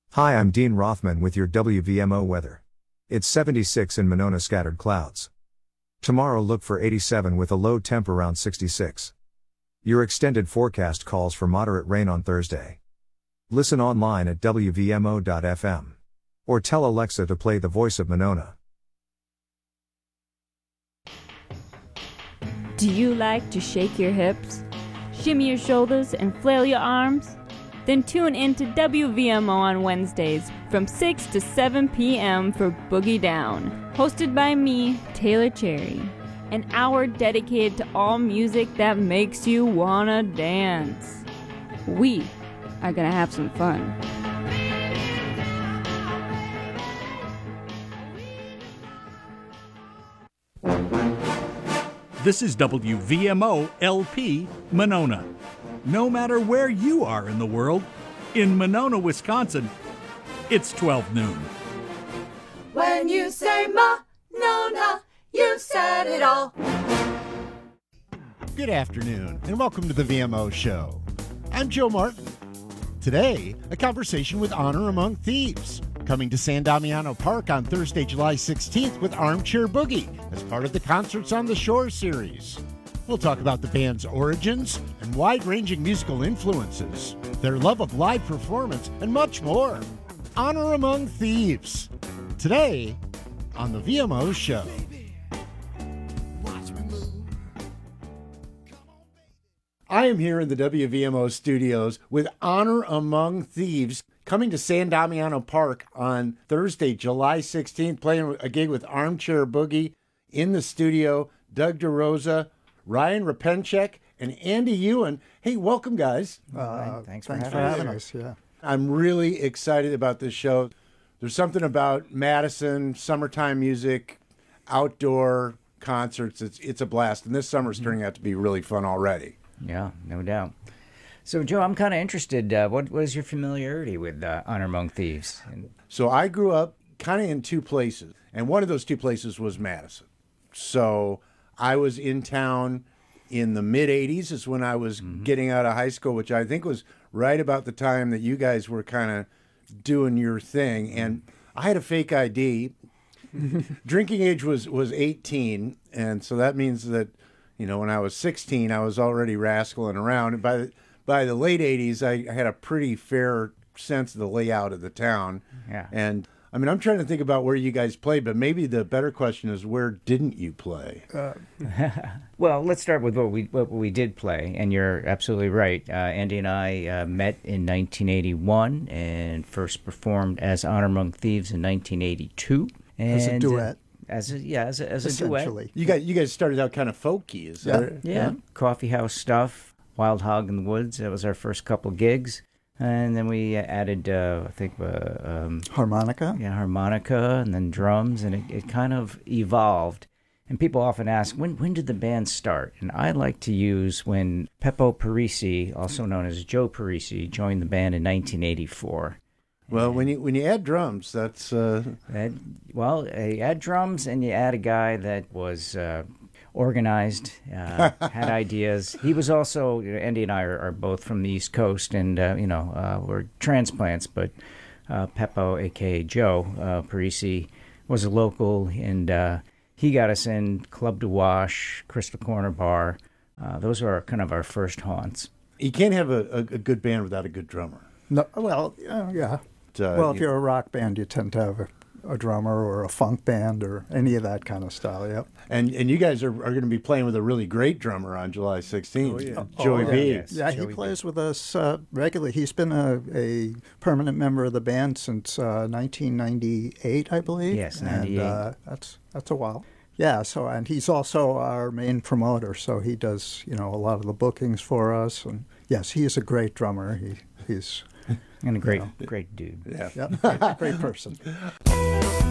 Hi, I'm Dean Rothman with your WVMO weather. It's 76 in Monona, scattered clouds. Tomorrow look for 87 with a low temp around 66. Your extended forecast calls for moderate rain on Thursday. Listen online at WVMO.fm. Or tell Alexa to play The Voice of Monona. Do you like to shake your hips, shimmy your shoulders, and flail your arms? Then tune in to WVMO on Wednesdays from 6 to 7 p.m. for Boogie Down, hosted by me, Taylor Cherry. An hour dedicated to all music that makes you wanna dance. We are gonna have some fun. This is WVMO LP Monona. No matter where you are in the world, in Monona, Wisconsin, it's 12 noon. When you say Monona, you said it all. Good afternoon, and welcome to the VMO Show. I'm Joe Martin. Today, a conversation with Honor Among Thieves, coming to San Damiano Park on Thursday, July 16th with Armchair Boogie as part of the Concerts on the Shore series. We'll talk about the band's origins and wide-ranging musical influences, their love of live performance, and much more. Honor Among Thieves. Today, on the VMO Show. I am here in the WVMO studios with Honor Among Thieves, coming to San Damiano Park on Thursday, July 16th, playing a gig with Armchair Boogie. In the studio, Doug DeRosa, Ryan Repenchek, and Andy Ewan. Hey, welcome, guys. Thanks for having us. Yeah. I'm really excited about this show. There's something about Madison, summertime music, outdoor concerts. It's a blast, and this summer's turning out to be really fun already. Yeah, no doubt. So, Joe, I'm kind of interested. What is your familiarity with Honor Among Thieves? So I grew up kind of in two places, and one of those two places was Madison. So I was in town in the mid-'80s is when I was getting out of high school, which I think was right about the time that you guys were kind of doing your thing. And I had a fake ID. Drinking age was 18, and so that means that, you know, when I was 16, I was already rascaling around. And by the late 80s, I had a pretty fair sense of the layout of the town. Yeah. And I mean, I'm trying to think about where you guys played, but maybe the better question is, where didn't you play? Well, let's start with what we did play, and you're absolutely right. Andy and I met in 1981 and first performed as Honor Among Thieves in 1982. And, as a duet. As a duet. You guys started out kind of folky, is that? Yeah. Coffee house stuff, Wild Hog in the Woods. That was our first couple gigs. And then we added, harmonica. Yeah, harmonica, and then drums, and it kind of evolved. And people often ask, when did the band start? And I like to use when Peppo Parisi, also known as Joe Parisi, joined the band in 1984. Well, when you add drums, that's... you add drums, and you add a guy that was... organized, had ideas. He was also, Andy and I are both from the East Coast, and, we're transplants, but Peppo, a.k.a. Joe Parisi, was a local, and he got us in Club de Wash, Crystal Corner Bar. Those are kind of our first haunts. You can't have a good band without a good drummer. No, well, yeah. Well, if you're a rock band, you tend to have a drummer or a funk band or any of that kind of style, yep. And you guys are going to be playing with a really great drummer on July 16th, Joey B. Yes. Yeah, he plays with us regularly. He's been a permanent member of the band since 1998, I believe. Yes, 98. And that's a while. Yeah, and he's also our main promoter, so he does, a lot of the bookings for us. And yes, he is a great drummer. He's... And a great dude. Yeah. Yep, great person.